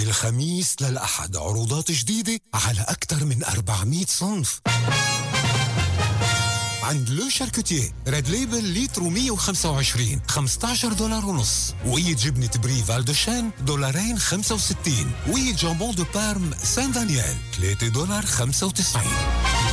الخميس للأحد عروضات جديدة على أكثر من 400 صنف. عند لو شاركوتيه ريد ليبل لتر 125 $15.5. وية جبنة بري فالدوشان $2.65. وية جامبون دو بارم سان دانيال $3.95.